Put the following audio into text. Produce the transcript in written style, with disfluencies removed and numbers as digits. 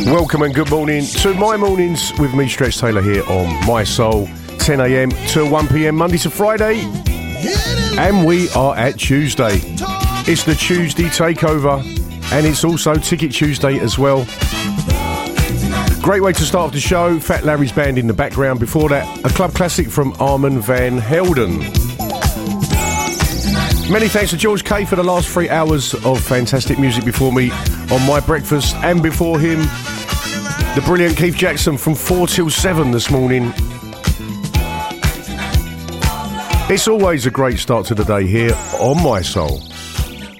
Welcome and good morning to My Mornings with me, Stretch Taylor, here on My Soul, 10 a.m. to 1 p.m. Monday to Friday, and we are at Tuesday. It's the Tuesday takeover, and it's also Ticket Tuesday as well. Great way to start off the show. Fat Larry's band in the background. Before that, a club classic from Armand van Helden. Many thanks to George K for the last 3 hours of fantastic music before me on My Breakfast, and before him, the brilliant Keith Jackson from 4 till 7 this morning. It's always a great start to the day here on My Soul.